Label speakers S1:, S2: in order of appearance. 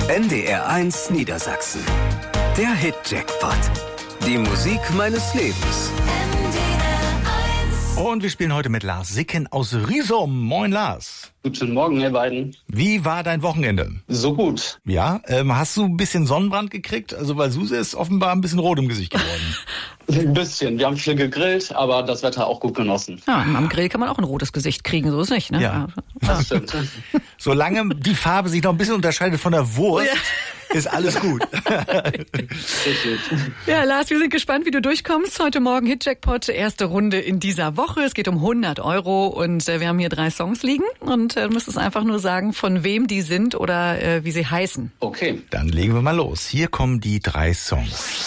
S1: NDR1 Niedersachsen. Der Hit-Jackpot. Die Musik meines Lebens.
S2: Und wir spielen heute mit Lars Sicken aus Riesum. Moin, Lars.
S3: Guten Morgen, ihr beiden.
S2: Wie war dein Wochenende?
S3: So gut.
S2: Ja, hast du ein bisschen Sonnenbrand gekriegt? Also, weil Suse ist offenbar ein bisschen rot im Gesicht geworden.
S3: Ein bisschen. Wir haben viel gegrillt, aber das Wetter auch gut genossen.
S4: Ja, am Grill kann man auch ein rotes Gesicht kriegen, so ist nicht, ne?
S2: Ja.
S3: Das stimmt.
S2: Solange die Farbe sich noch ein bisschen unterscheidet von der Wurst, ist alles gut.
S4: Ja, Lars, wir sind gespannt, wie du durchkommst. Heute Morgen Hit-Jackpot, erste Runde in dieser Woche. Es geht um 100 € und wir haben hier 3 Songs liegen und du müsstest einfach nur sagen, von wem die sind oder wie sie heißen.
S3: Okay.
S2: Dann legen wir mal los. Hier kommen die 3 Songs.